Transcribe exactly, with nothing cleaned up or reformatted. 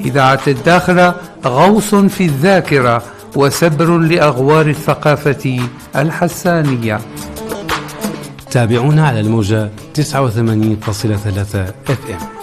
إذاعة الداخلة غوص في الذاكرة وسبر لأغوار الثقافة الحسانية. تابعونا على الموجة تسعة وثمانين فاصلة ثلاثة اف ام.